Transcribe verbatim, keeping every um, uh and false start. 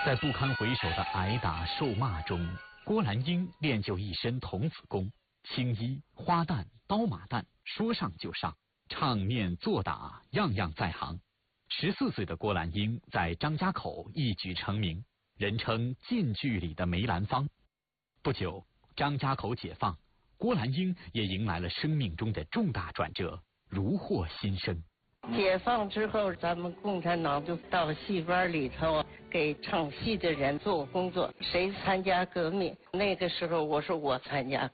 在不堪回首的挨打受骂中，郭兰英练就一身童子功，青衣、花旦、刀马旦，说上就上，唱念做打样样在行。十四岁的郭兰英在张家口一举成名，人称晋剧里的梅兰芳。不久，张家口解放，郭兰英也迎来了生命中的重大转折，如获新生。 解放之后，咱们共产党就到戏班里头给唱戏的人做工作，谁参加革命，那个时候我说我参加。